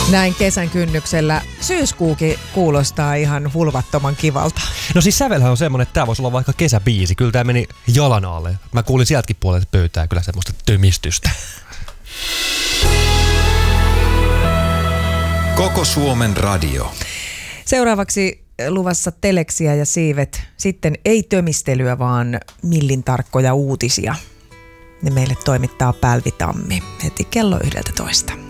Näin kesän kynnyksellä syyskuukin kuulostaa ihan hulvattoman kivalta. No siis sävelhän on semmonen, että tää voisi olla vaikka kesäbiisi. Kyllä tää meni jalan alle. Mä kuulin sieltäkin puolelta pöytää kyllä semmoista tömistystä. Koko Suomen radio. Seuraavaksi luvassa teleksiä ja siivet. Sitten ei tömistelyä, vaan millin tarkkoja uutisia. Ne meille toimittaa Pälvi Tammi heti kello 11.